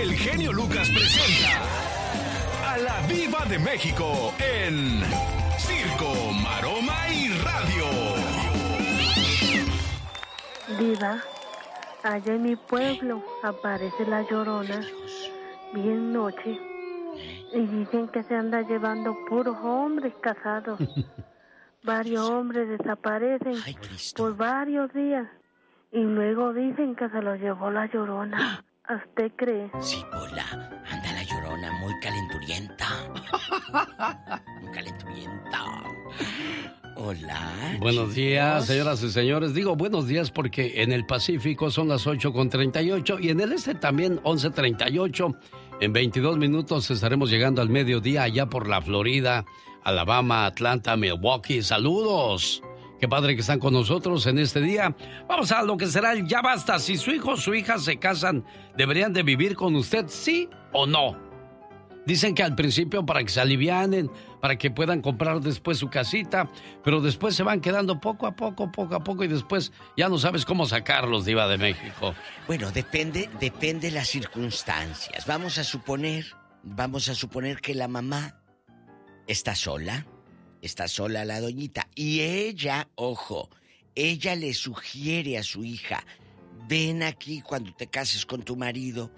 el genio Lucas presenta a la Diva de México en Circo, Maroma y Radio. Diva, allá en mi pueblo aparece la Llorona, bien noche, y dicen que se anda llevando puros hombres casados. Varios hombres desaparecen por varios días y luego dicen que se los llevó la Llorona. ¿Usted cree? Sí, Pola, anda la Llorona muy calenturienta. Muy calenturienta. Hola. Buenos días, señoras y señores. Digo buenos días porque en el Pacífico son las 8:38 y en el este también 11:38. En 22 minutos estaremos llegando al mediodía allá por la Florida, Alabama, Atlanta, Milwaukee. ¡Saludos! Qué padre que están con nosotros en este día. Vamos a lo que será el ya basta. Si su hijo o su hija se casan, ¿deberían de vivir con usted, sí o no? Dicen que al principio para que se alivianen, para que puedan comprar después su casita, pero después se van quedando poco a poco y después ya no sabes cómo sacarlos, Diva de México. Bueno, depende de las circunstancias. Vamos a suponer que la mamá está sola la doñita, y ella, ojo, ella le sugiere a su hija, ven aquí cuando te cases con tu marido,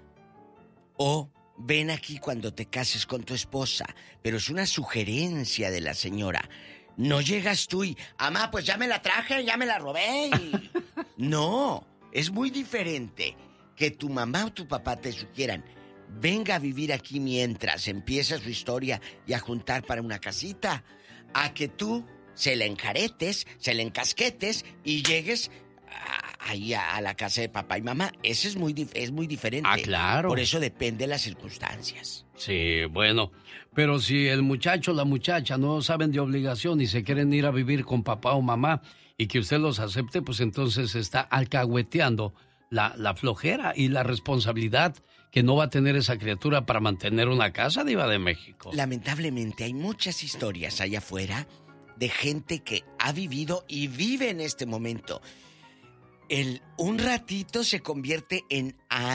o ven aquí cuando te cases con tu esposa, pero es una sugerencia de la señora. No llegas tú y, amá, pues ya me la traje, ya me la robé. No, es muy diferente que tu mamá o tu papá te sugieran, venga a vivir aquí mientras empieza su historia y a juntar para una casita, a que tú se la encaretes, se la encasquetes y llegues ahí a la casa de papá y mamá. Eso es muy diferente. Ah, claro. Por eso depende de las circunstancias. Sí, bueno, pero si el muchacho o la muchacha no saben de obligación y se quieren ir a vivir con papá o mamá y que usted los acepte, pues entonces está alcahueteando la flojera y la responsabilidad que no va a tener esa criatura para mantener una casa, Diva de México. Lamentablemente hay muchas historias allá afuera de gente que ha vivido y vive en este momento. Un ratito se convierte en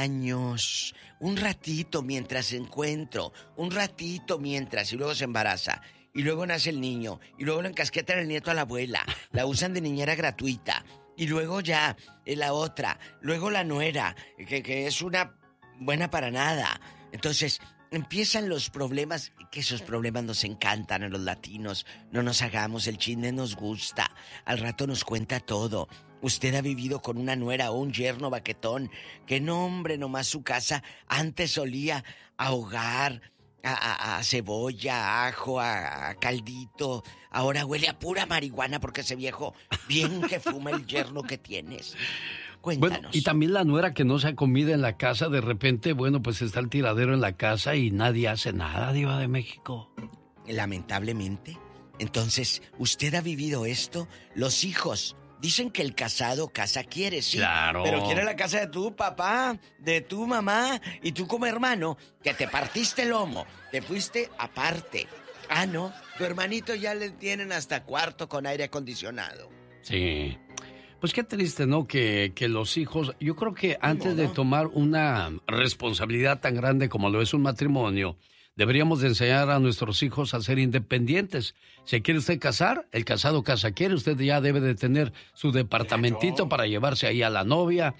años. Un ratito mientras encuentro. Un ratito mientras. Y luego se embaraza. Y luego nace el niño. Y luego lo encasquetan el nieto a la abuela. La usan de niñera gratuita. Y luego ya la otra. Luego la nuera. Que es una buena para nada. Entonces empiezan los problemas, que esos problemas nos encantan a los latinos. No nos hagamos, el chisme nos gusta. Al rato nos cuenta todo. Usted ha vivido con una nuera o un yerno baquetón, que no, hombre, nomás su casa antes olía a hogar, a cebolla, a ajo, a caldito. Ahora huele a pura marihuana porque ese viejo bien que fuma el yerno que tienes. Cuéntanos. Bueno, y también la nuera que no se ha comido en la casa, de repente, bueno, pues está el tiradero en la casa y nadie hace nada, Diva de México. Lamentablemente. Entonces, ¿usted ha vivido esto? Los hijos dicen que el casado casa quiere, sí. Claro. Pero quiere la casa de tu papá, de tu mamá, y tú como hermano, que te partiste el lomo, te fuiste aparte. Ah, no, tu hermanito ya le tienen hasta cuarto con aire acondicionado. Sí. Pues qué triste, ¿no? Que los hijos, yo creo que antes de tomar una responsabilidad tan grande como lo es un matrimonio, deberíamos de enseñar a nuestros hijos a ser independientes. ¿Se quiere usted casar? El casado casa quiere. Usted ya debe de tener su departamentito para llevarse ahí a la novia.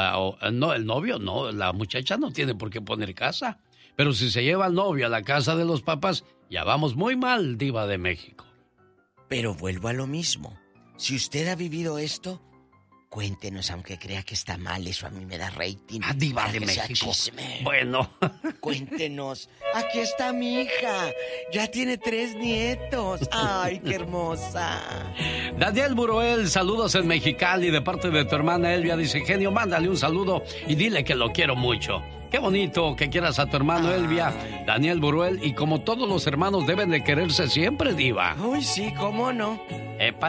No, el novio no, la muchacha no tiene por qué poner casa. Pero si se lleva al novio a la casa de los papás, ya vamos muy mal, Diva de México. Pero vuelvo a lo mismo. Si usted ha vivido esto, cuéntenos, aunque crea que está mal, eso a mí me da rating. Ah, Diva de México. Bueno. Cuéntenos. Aquí está mi hija. Ya tiene 3 nietos. Ay, qué hermosa. Daniel Buruel, saludos en Mexicali de parte de tu hermana Elvia. Dice, genio, mándale un saludo y dile que lo quiero mucho. Qué bonito que quieras a tu hermano Elvia, Daniel Buruel. Y como todos los hermanos deben de quererse siempre, Diva. Uy, sí, ¿cómo no?